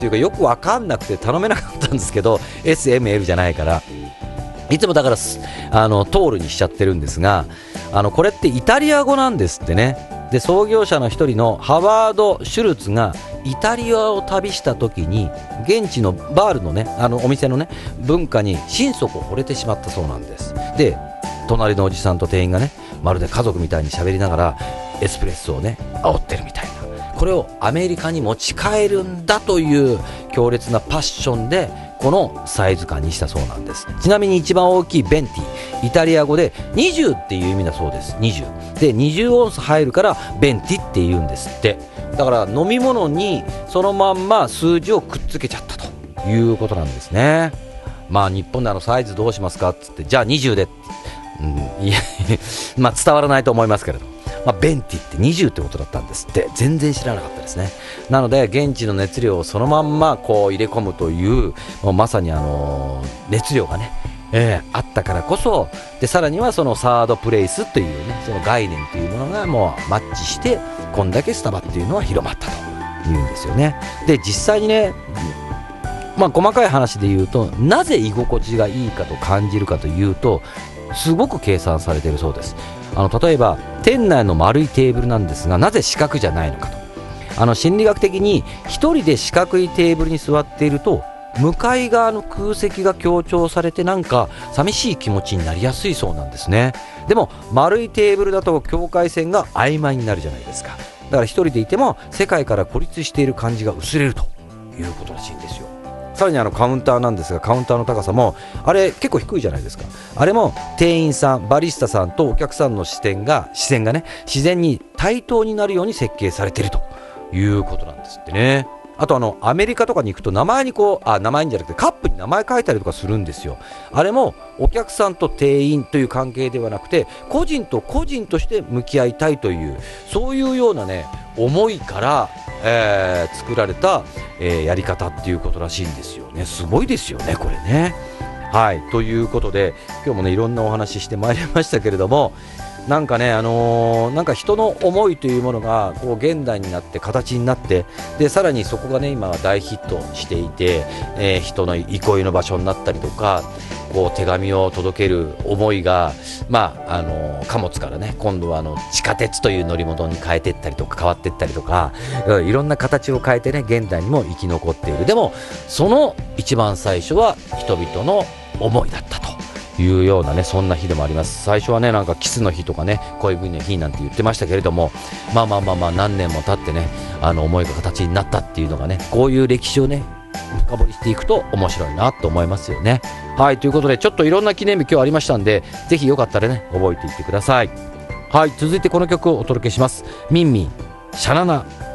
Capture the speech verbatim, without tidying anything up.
ていうかよく分かんなくて頼めなかったんですけど エスエムエル じゃないからいつもだからあのトールにしちゃってるんですが、あのこれってイタリア語なんですってね。で創業者の一人のハワード・シュルツがイタリアを旅した時に現地のバールのねあのお店のね文化に心底惚れてしまったそうなんです。で隣のおじさんと店員がねまるで家族みたいに喋りながらエスプレッソをね煽ってるみたいな、これをアメリカに持ち帰るんだという強烈なパッションでこのサイズ感にしたそうなんです。ちなみに一番大きいベンティ、イタリア語でにじゅうっていう意味だそうです。にじゅうでにじゅうオンス入るからベンティって言うんですって。だから飲み物にそのまんま数字をくっつけちゃったということなんですね。まあ日本であのサイズどうしますかっつって、じゃあにじゅうで、うん、いやまあ伝わらないと思いますけれど、まあ、ベンティってにじゅうってことだったんですって。全然知らなかったですね。なので現地の熱量をそのまんまこう入れ込むという、もうまさにあの熱量がね、えー、あったからこそで、さらにはそのサードプレイスというねその概念というものがもうマッチしてこんだけスタバっていうのは広まったというんですよね。で実際にね、まあ細かい話で言うとなぜ居心地がいいかと感じるかというとすごく計算されているそうです。あの例えば店内の丸いテーブルなんですがなぜ四角じゃないのかと、あの心理学的に一人で四角いテーブルに座っていると向かい側の空席が強調されてなんか寂しい気持ちになりやすいそうなんですね。でも丸いテーブルだと境界線が曖昧になるじゃないですか。だから一人でいても世界から孤立している感じが薄れるということらしいんですよ。さらにあのカウンターなんですが、カウンターの高さもあれ結構低いじゃないですか。あれも店員さん、バリスタさんとお客さんの視点が視線がね自然に対等になるように設計されているということなんですってね。あとあのアメリカとかに行くと名前にこうあ名前じゃなくてカップに名前書いたりとかするんですよ。あれもお客さんと店員という関係ではなくて個人と個人として向き合いたいというそういうようなね思いから、えー、作られた、えー、やり方っていうことらしいんですよね。すごいですよねこれね。はいということで今日もねいろんなお話ししてまいりましたけれども、なんかね、あのー、なんか人の思いというものがこう現代になって形になって、でさらにそこがね今は大ヒットしていて、えー、人の憩いの場所になったりとか、こう手紙を届ける思いが、まああのー、貨物からね今度はあの地下鉄という乗り物に変えていったりとか変わっていったりとか、いろんな形を変えてね現代にも生き残っている。でもその一番最初は人々の思いだったというようなねそんな日でもあります。最初はねなんかキスの日とかね恋文の日なんて言ってましたけれども、まあまあまあまあ何年も経ってねあの思いが形になったっていうのがね、こういう歴史をね深掘りしていくと面白いなと思いますよね。はいということでちょっといろんな記念日今日ありましたんで、ぜひよかったらね覚えていってください。はい続いてこの曲をお届けします。ミンミンシャナナ